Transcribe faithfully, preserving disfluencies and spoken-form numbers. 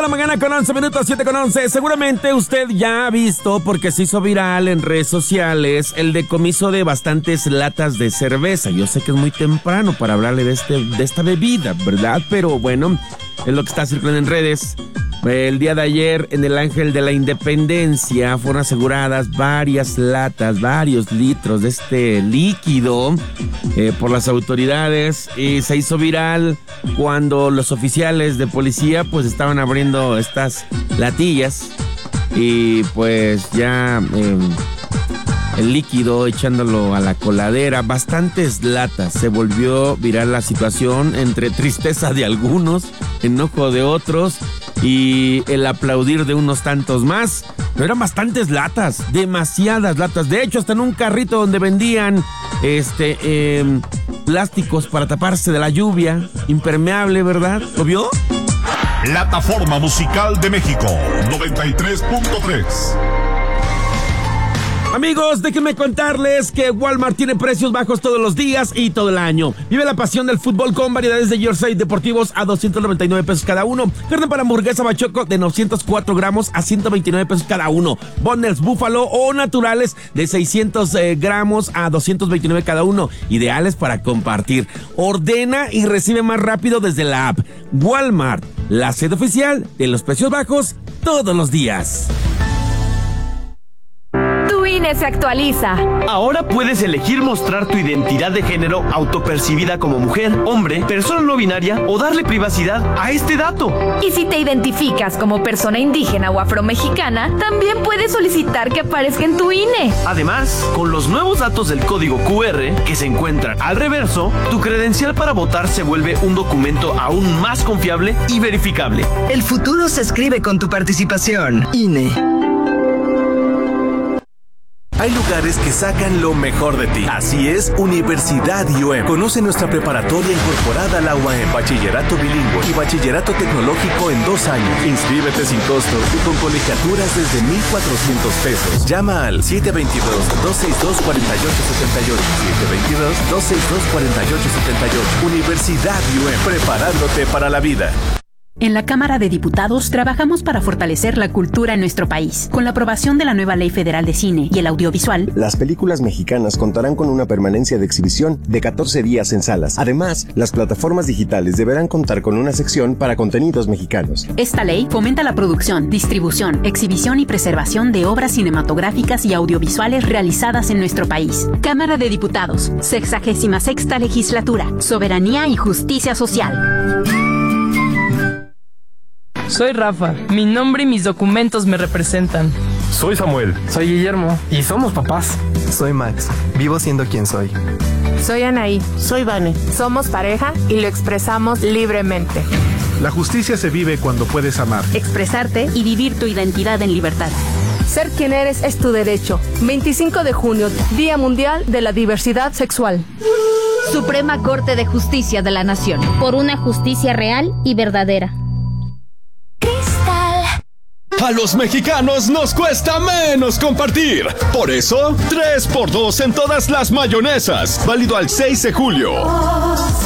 la mañana con once minutos, siete con once. Seguramente usted ya ha visto, porque se hizo viral en redes sociales, el decomiso de bastantes latas de cerveza. Yo sé que es muy temprano para hablarle de, este, de esta bebida, ¿verdad? Pero bueno, es lo que está circulando en redes. El día de ayer, en el Ángel de la Independencia, fueron aseguradas varias latas, varios litros de este líquido eh, por las autoridades. Y se hizo viral cuando los oficiales de policía pues estaban abriendo estas latillas y pues ya eh, el líquido echándolo a la coladera. Bastantes latas. Se volvió viral la situación, entre tristeza de algunos, enojo de otros y el aplaudir de unos tantos más. Pero eran bastantes latas, demasiadas latas. De hecho, hasta en un carrito donde vendían este eh, plásticos para taparse de la lluvia, impermeable, ¿verdad? ¿Lo vio? Plataforma Musical de México, noventa y tres punto tres. Amigos, déjenme contarles que Walmart tiene precios bajos todos los días y todo el año. Vive la pasión del fútbol con variedades de jersey deportivos a doscientos noventa y nueve pesos cada uno. Carne para hamburguesa Bachoco de novecientos cuatro gramos a ciento veintinueve pesos cada uno. Bundles Búfalo o naturales de seiscientos eh, gramos a doscientos veintinueve cada uno. Ideales para compartir. Ordena y recibe más rápido desde la app. Walmart, la sede oficial de los precios bajos todos los días. I N E se actualiza. Ahora puedes elegir mostrar tu identidad de género autopercibida como mujer, hombre, persona no binaria o darle privacidad a este dato. Y si te identificas como persona indígena o afromexicana, también puedes solicitar que aparezca en tu I N E. Además, con los nuevos datos del código Q R que se encuentran al reverso, tu credencial para votar se vuelve un documento aún más confiable y verificable. El futuro se escribe con tu participación. I N E. Hay lugares que sacan lo mejor de ti. Así es, Universidad I U E M. Conoce nuestra preparatoria incorporada a la U A M, bachillerato bilingüe y bachillerato tecnológico en dos años. Inscríbete sin costo y con colegiaturas desde mil cuatrocientos pesos. Llama al siete dos dos, dos seis dos, cuatro ocho siete ocho. siete dos dos, dos seis dos, cuatro ocho siete ocho. Universidad I U E M. Preparándote para la vida. En la Cámara de Diputados trabajamos para fortalecer la cultura en nuestro país. Con la aprobación de la nueva Ley Federal de Cine y el Audiovisual, las películas mexicanas contarán con una permanencia de exhibición de catorce días en salas. Además, las plataformas digitales deberán contar con una sección para contenidos mexicanos. Esta ley fomenta la producción, distribución, exhibición y preservación de obras cinematográficas y audiovisuales realizadas en nuestro país. Cámara de Diputados, sexagésima sexta Legislatura, Soberanía y Justicia Social. Soy Rafa, mi nombre y mis documentos me representan. Soy Samuel. Soy Guillermo y somos papás. Soy Max, vivo siendo quien soy. Soy Anaí. Soy Vane. Somos pareja y lo expresamos libremente. La justicia se vive cuando puedes amar, expresarte y vivir tu identidad en libertad. Ser quien eres es tu derecho. veinticinco de junio, Día Mundial de la Diversidad Sexual. Suprema Corte de Justicia de la Nación. Por una justicia real y verdadera. A los mexicanos nos cuesta menos compartir. Por eso, tres por dos en todas las mayonesas. Válido al seis de julio.